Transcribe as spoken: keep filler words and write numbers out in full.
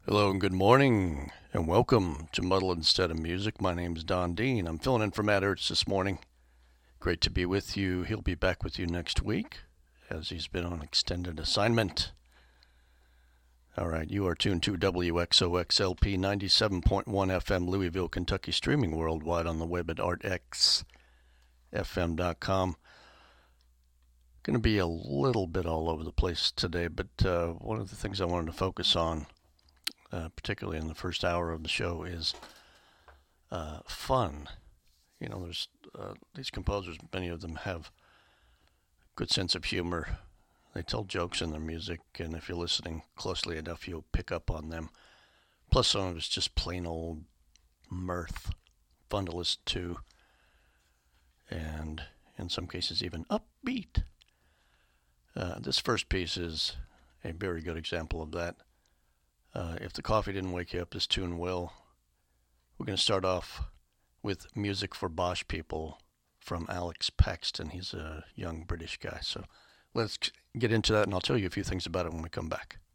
Hello and good morning, and welcome to Muddle Instead of Music. My name is Don Dean. I'm filling in for Matt Ertz this morning. Great to be with you. He'll be back with you next week, as he's been on extended assignment. All right, you are tuned to W X O X L P ninety-seven point one F M, Louisville, Kentucky, streaming worldwide on the web at art x f m dot com. Going to be a little bit all over the place today, but uh, one of the things I wanted to focus on, Uh, particularly in the first hour of the show, is uh, fun. You know, there's uh, these composers, many of them have good sense of humor. They tell jokes in their music, and if you're listening closely enough, you'll pick up on them. Plus, some of it's just plain old mirth, fun to listen to, and in some cases even upbeat. Uh, this first piece is a very good example of that. Uh, if the coffee didn't wake you up, this tune will. We're going to start off with Music for Bosch People from Alex Paxton. He's a young British guy. So let's get into that, and I'll tell you a few things about it when we come back.